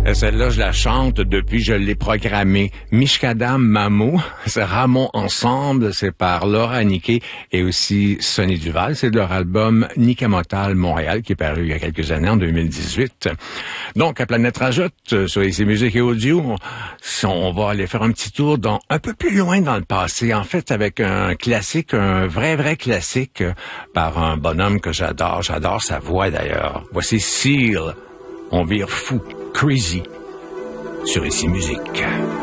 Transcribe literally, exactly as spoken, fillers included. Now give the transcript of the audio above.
Celle-là, je la chante depuis, je l'ai programmée. Mishkadam Mamo, c'est Ramon Ensemble, c'est par Laura Niquet et aussi Sonny Duval. C'est de leur album Nikamotal Montréal qui est paru il y a quelques années, en deux mille dix-huit. Donc, à Planète Rajoute, sur Ici Musique et Audio, on, on va aller faire un petit tour dans, un peu plus loin dans le passé. En fait, avec un classique, un vrai, vrai classique par un bonhomme que j'adore. J'adore sa voix d'ailleurs. Voici Seal. On vire fou. Crazy sur Ici Musique.